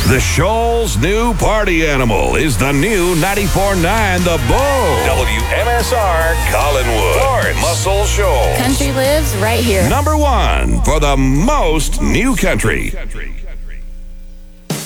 The Shoals' new party animal is the new 94.9 The Bull. WMSR Collinwood. Florence. Muscle Shoals. Country lives right here. Number one for the most new country.